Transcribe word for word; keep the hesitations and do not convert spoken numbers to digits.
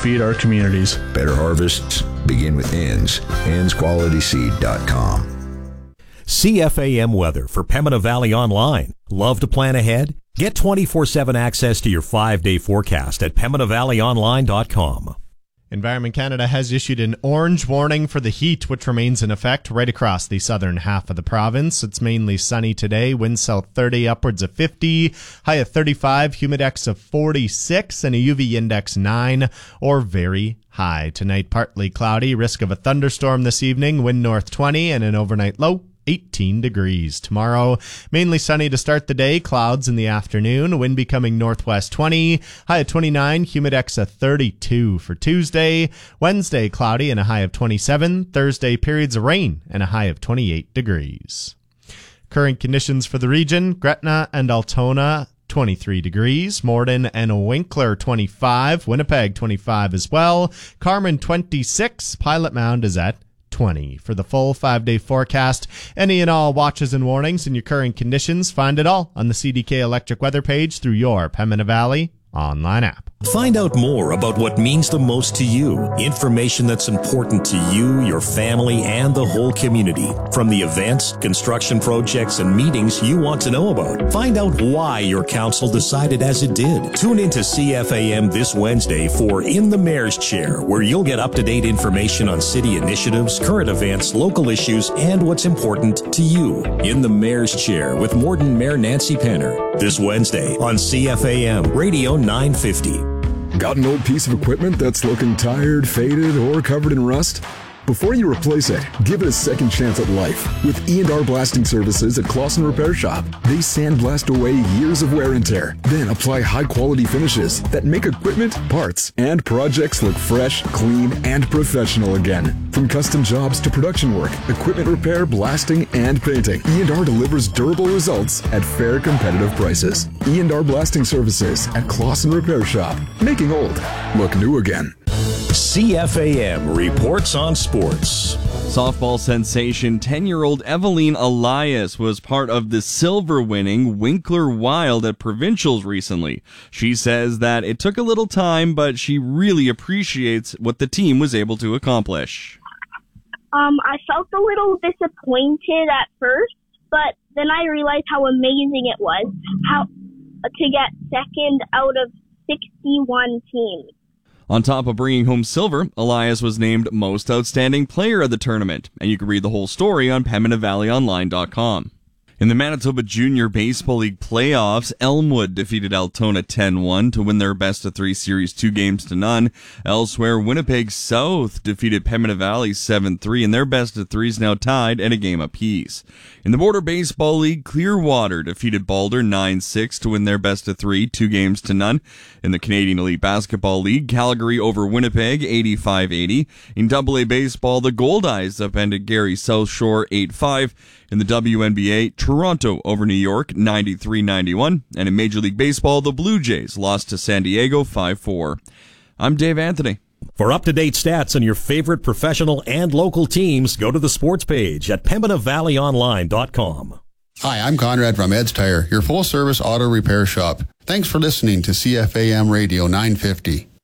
feed our communities. Better harvests begin with Inns. Inns Quality Seed dot com. C F A M weather for Pembina Valley Online. Love to plan ahead? Get twenty-four seven access to your five-day forecast at Pembina Valley Online dot com. Environment Canada has issued an orange warning for the heat, which remains in effect right across the southern half of the province. It's mainly sunny today, wind south thirty, upwards of fifty, high of thirty-five, humidex of forty-six, and a U V index nine, or very high. Tonight, partly cloudy, risk of a thunderstorm this evening, wind north twenty, and an overnight low eighteen degrees. Tomorrow, mainly sunny to start the day, clouds in the afternoon, wind becoming northwest twenty, high of twenty-nine, humidex of thirty-two. For Tuesday, Wednesday, cloudy and a high of twenty-seven, Thursday, periods of rain and a high of twenty-eight degrees. Current conditions for the region, Gretna and Altona, twenty-three degrees, Morden and Winkler, twenty-five, Winnipeg, twenty-five as well, Carmen, twenty-six, Pilot Mound is at twenty. For the full five-day forecast, any and all watches and warnings and your current conditions, find it all on the C D K Electric Weather page through your Pembina Valley online app. Find out more about what means the most to you. Information that's important to you, your family, and the whole community. From the events, construction projects, and meetings you want to know about. Find out why your council decided as it did. Tune into C F A M this Wednesday for In the Mayor's Chair, where you'll get up-to-date information on city initiatives, current events, local issues, and what's important to you. In the Mayor's Chair with Morden Mayor Nancy Penner. This Wednesday on C F A M Radio nine fifty. Got an old piece of equipment that's looking tired, faded, or covered in rust? Before you replace it, give it a second chance at life with E and R Blasting Services at Clausen Repair Shop. They sandblast away years of wear and tear, then apply high-quality finishes that make equipment, parts, and projects look fresh, clean, and professional again. From custom jobs to production work, equipment repair, blasting, and painting, E and R delivers durable results at fair, competitive prices. E and R Blasting Services at Clausen Repair Shop, making old look new again. C F A M reports on sports. Softball sensation ten-year-old Eveline Elias was part of the silver-winning Winkler Wild at Provincials recently. She says that it took a little time, but she really appreciates what the team was able to accomplish. Um, I felt a little disappointed at first, but then I realized how amazing it was how to get second out of sixty-one teams. On top of bringing home silver, Elias was named Most Outstanding Player of the tournament, and you can read the whole story on Pembina Valley Online dot com. In the Manitoba Junior Baseball League playoffs, Elmwood defeated Altona ten one to win their best-of-three series two games to none. Elsewhere, Winnipeg South defeated Pembina Valley seven three, and their best-of-three is now tied at a game apiece. In the Border Baseball League, Clearwater defeated Balder nine six to win their best-of-three two games to none. In the Canadian Elite Basketball League, Calgary over Winnipeg eighty-five eighty. In double A Baseball, the Goldeyes upended Gary South Shore eight five. In the W N B A, Toronto over New York ninety-three ninety-one. And in Major League Baseball, the Blue Jays lost to San Diego five four. I'm Dave Anthony. For up-to-date stats on your favorite professional and local teams, go to the sports page at Pembina Valley Online dot com. Hi, I'm Conrad from Ed's Tire, your full-service auto repair shop. Thanks for listening to C F A M Radio nine fifty.